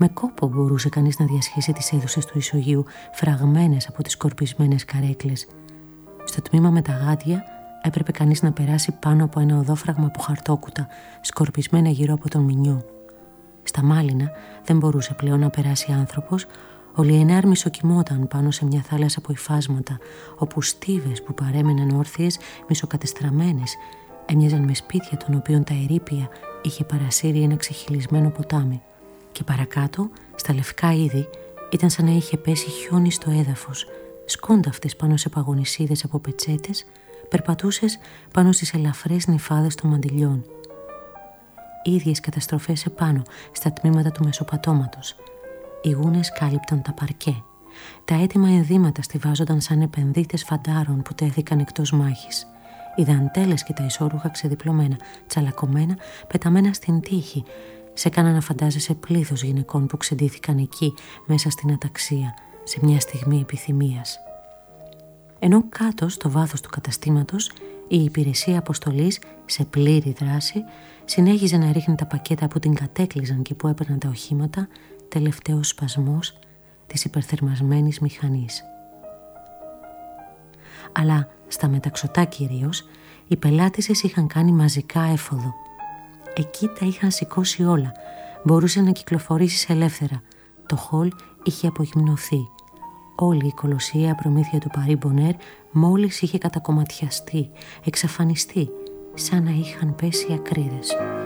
Με κόπο μπορούσε κανείς να διασχίσει τις αίθουσες του ισογείου, φραγμένες από τις σκορπισμένες καρέκλες. Στο τμήμα με τα γάντια έπρεπε κανείς να περάσει πάνω από ένα οδόφραγμα από χαρτόκουτα, σκορπισμένα γύρω από τον Μινιό. Στα μάλινα δεν μπορούσε πλέον να περάσει άνθρωπος. Ο Λιενάρ μισοκοιμόταν πάνω σε μια θάλασσα από υφάσματα, όπου στίβες που παρέμεναν όρθιες, μισοκατεστραμμένες, έμοιαζαν με σπίτια των οποίων τα ερείπια είχε παρασύρει ένα ξεχυλισμένο ποτάμι. Και παρακάτω, στα λευκά είδη, ήταν σαν να είχε πέσει χιόνι στο έδαφος. Σκόνταυτες πάνω σε παγωνισίδες από πετσέτες, περπατούσες πάνω στις ελαφρές νυφάδες των μαντιλιών. Ίδιες καταστροφές επάνω, στα τμήματα του μεσοπατώματος. Οι γούνες κάλυπταν τα παρκέ. Τα έτοιμα ενδύματα στιβάζονταν σαν επενδύτες φαντάρων που τέθηκαν εκτός μάχης. Οι δαντέλες και τα ισόρουχα ξεδιπλωμένα, τσαλακωμένα, πεταμένα στην τύχη, σε έκαναν να φαντάζεσαι πλήθος γυναικών που ξεντήθηκαν εκεί, μέσα στην αταξία, σε μια στιγμή επιθυμίας. Ενώ κάτω, στο βάθος του καταστήματος, η υπηρεσία αποστολής, σε πλήρη δράση, συνέχιζε να ρίχνει τα πακέτα που την κατέκλυζαν και που έπαιρναν τα οχήματα, τελευταίος σπασμός της υπερθερμασμένης μηχανής. Αλλά στα μεταξωτά κυρίως, οι πελάτησες είχαν κάνει μαζικά έφοδο. Εκεί τα είχαν σηκώσει όλα. Μπορούσε να κυκλοφορήσεις ελεύθερα. Το χολ είχε απογυμνωθεί. Όλη η κολοσσιαία προμήθεια του Παρί Μπονέρ μόλις είχε κατακομματιαστεί, εξαφανιστεί, σαν να είχαν πέσει ακρίδες.